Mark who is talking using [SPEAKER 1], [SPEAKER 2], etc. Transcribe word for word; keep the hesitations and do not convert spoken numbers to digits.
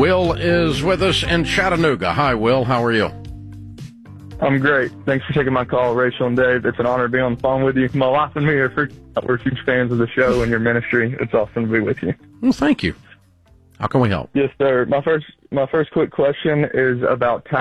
[SPEAKER 1] Will is with us in Chattanooga. Hi, Will. How are you?
[SPEAKER 2] I'm great. Thanks for taking my call, Rachel and Dave. It's an honor to be on the phone with you. My wife and me are freaking out. We're huge fans of the show and your ministry. It's awesome to be with you.
[SPEAKER 1] Well, thank you. How can we help?
[SPEAKER 2] Yes, sir. My first, my first quick question is about